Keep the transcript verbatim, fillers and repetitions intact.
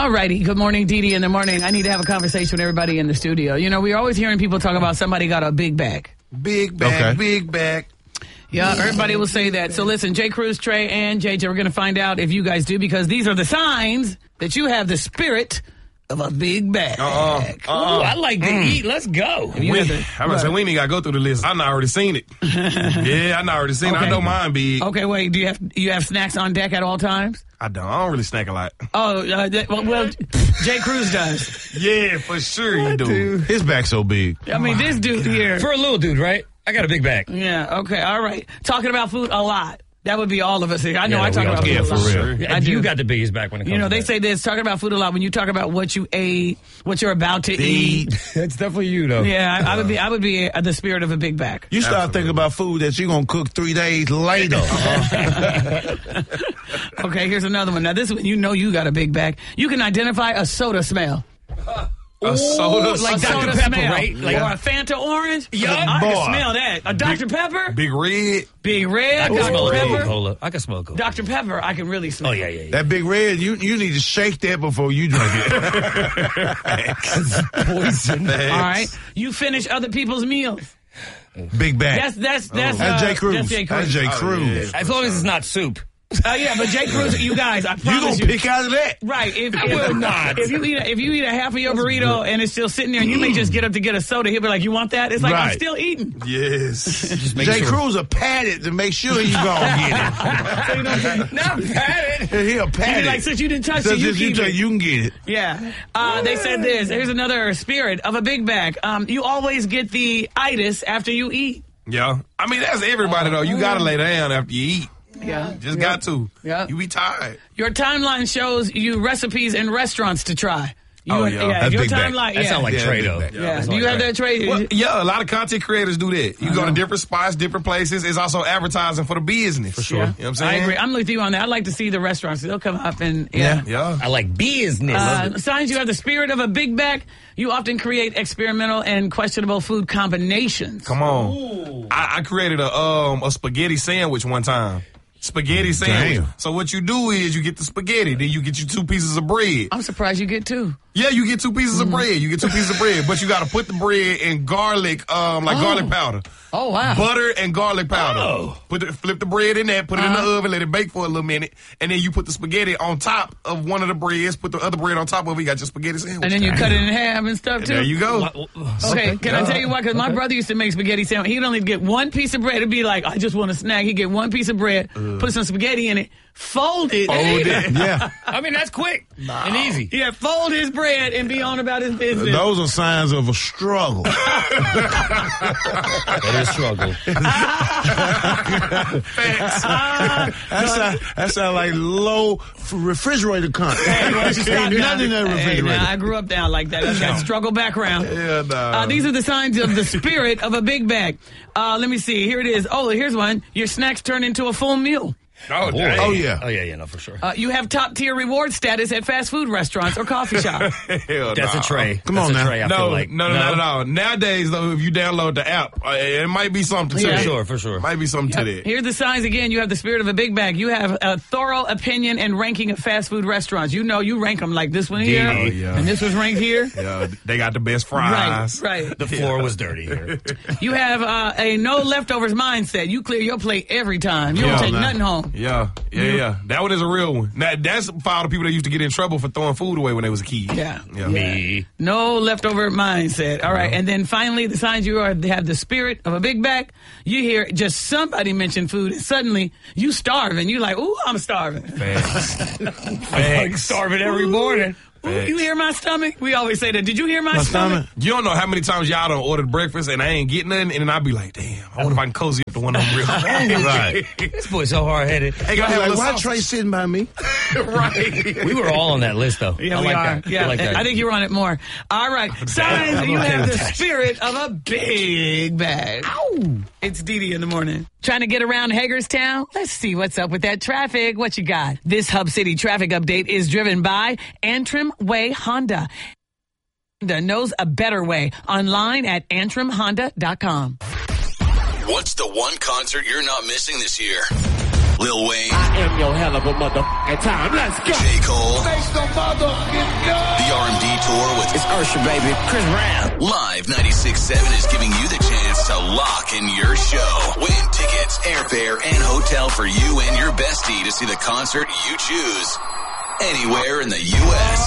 All righty. Good morning, Dee Dee in the morning. I need to have a conversation with everybody in the studio. You know, we're always hearing people talk about somebody got a big bag. Big bag, Okay. big bag. Yeah, everybody will say that. So listen, J. Cruz, Trey, and J J, we're going to find out if you guys do, because these are the signs that you have the spirit of a big bag. Uh-uh. Uh-uh. Ooh, I like to Mm. eat. Let's go. You We, have the- I'm gonna say we ain't even gotta go through the list. I done already seen it. yeah, I done already seen it. Okay. I know mine big. Okay, wait. Do you have you have snacks on deck at all times? I don't. I don't really snack a lot. Oh, uh, that, well, well, J. Cruz does. Yeah, for sure you do. His back so big. I mean, this dude here. For a little dude, right? I got a big bag. Yeah. Okay. All right. Talking about food a lot. That would be all of us here. I know Yeah, I we talk all about do. food Yeah, a for lot. real. I And do. you got the biggest back when it comes You know, to they that. say this, talking about food a lot. When you talk about what you ate, what you're about to eat. That's definitely you, though. Yeah, I, I would be. I would be uh, the spirit of a big back. You start Absolutely. thinking about food that you're going to cook three days later. Okay, here's another one. Now, this one, you know you got a big back. You can identify a soda smell. A soda, like a Doctor soda Pepper, smell. right? Like- or a Fanta orange. Yeah. I Boy. can smell that. A Doctor Pepper, big red. Big Red, I can smell Doctor a Pepper. Coca-Cola. I can smell Coca. Doctor Pepper, I can really smell. Oh, yeah, yeah, yeah. That big red, you you need to shake that before you drink it. Poison. All right, you finish other people's meals. Big back. That's that's that's That's uh, J. Cruz. That's J. That's Cruz. J. Oh, Cruz. As long as it's not soup. Uh, yeah, but J. Cruz, you guys, I You promise going you. to pick out of that? Right, if, I if, will not. if you eat a, if you eat a half of your burrito and it's still sitting there, and you may just get up to get a soda, he'll be like, "You want that?" It's like I'm Right. still eating. Yes. Just make J. sure. Cruz will pat it to make sure you going to get So you don't get- Not pat it. it. He'll pat He'll be it. like, since you didn't touch So it, you just you, keep tell- it. you can get it. Yeah. Uh, they said this. Here's another spirit of a big bag. Um, you always get the itis after you eat. Yeah. I mean, that's everybody, though. You gotta lay down after you eat. Yeah. Just Yeah. got to. Yeah. You be tired. Your timeline shows you recipes in restaurants to try. You Oh, and- yeah. yeah. That's Your big bag. timeline. That yeah. sound like Yeah, Trey, big though. bag. Yeah. That sound Do you like have Trey. that trade? Well, yeah, a lot of content creators do that. You go to different spots, different places. It's also advertising for the business. For sure. Yeah. You know what I'm saying? I agree. I'm with you on that. I'd like to see the restaurants. They'll come up and Yeah. Yeah. I like business. Uh, signs you have the spirit of a big back. You often create experimental and questionable food combinations. Come on. I, I created a um a spaghetti sandwich one time. Spaghetti sandwich. Damn. So what you do is you get the spaghetti, then you get you two pieces of bread. I'm surprised you get two. Yeah, you get two pieces Mm-hmm. of bread. You get two pieces of bread, but you got to put the bread in garlic, um, like Oh. garlic powder. Oh, wow. Butter and garlic powder. Oh. Put the, flip the bread in there, put it in Uh-huh. the oven, let it bake for a little minute, and then you put the spaghetti on top of one of the breads. Put the other bread on top of it. You got your spaghetti sandwich. And then you cut it in half and stuff, And too. there you go. Okay, can I tell you why? Because my brother used to make spaghetti sandwich. He'd only get one piece of bread. It'd be like, I just want a snack. He'd get one piece of bread, put some spaghetti in it, fold it. Fold it. Yeah. I mean, that's quick and easy. Yeah, fold his bread and be on about his business. Those are signs of a struggle. That is struggle. That sound, that sound like low f- refrigerator content. Ain't nothing in that Hey, refrigerator. now, I grew up down like that. That's that struggle background. Yeah, nah. Uh, these are the signs of the spirit of a big bag. Uh, let me see. Here it is. Oh, here's one. Your snacks turn into a full meal. Oh, dang. Oh, yeah. Oh, yeah, yeah, no, for sure. Uh, you have top tier reward status at fast food restaurants or coffee shops. Hell That's nah. a tray. Come That's on a now. tray, I No, feel like. no, no, no, no, no. Nowadays, though, if you download the app, uh, it might be something to Yeah. that. For sure, for sure. Might be something to that. Here are the signs again. You have the spirit of a big bag. You have a thorough opinion and ranking of fast food restaurants. You know, you rank them like this one here, Oh, yeah. and this was ranked here. Yeah, they got the best Right, fries. right. The floor was dirty here. You have uh, a no leftovers mindset. You clear your plate every time. You Yeah, don't take man. nothing home. Yeah, yeah, yeah. That one is a real one. Now, that's for all the people that used to get in trouble for throwing food away when they was a kid. Yeah. Yeah. Me. No leftover mindset. All right. And then finally, the signs you are have the spirit of a big bag. You hear just somebody mention food, and suddenly you starving. You like, ooh, I'm starving. Facts. I'm Facts. starving every morning. Ooh, you hear my stomach? We always say that. Did you hear my, My stomach? stomach. You don't know how many times y'all done ordered breakfast and I ain't getting nothing, and then I be like, damn, I wonder if I can cozy up to one of them real hungry. Right. This boy's so hard-headed. Hey, gotta have a Like, little why sauce. Trey sitting by me? Right. We were all on that list, though. Yeah, I we like are. that. Yeah, I like that. I think you're on it more. All right. Signs I'm you okay have with the that. spirit of a big bag. Ow. It's Dee Dee in the morning. Trying to get around Hagerstown? Let's see what's up with that traffic. What you got? This Hub City traffic update is driven by Antrim Way Honda. Honda knows a better way. Online at antrim honda dot com. What's the one concert you're not missing this year? Lil Wayne. I am your hell of a motherfucking time. Let's go. J. Cole. Make some motherfucking noise. The R and B tour with It's Usher, baby. Chris Brown. Live ninety-six point seven is giving you the chance to lock in your show. Win tickets, airfare, and hotel for you and your bestie to see the concert you choose anywhere in the U S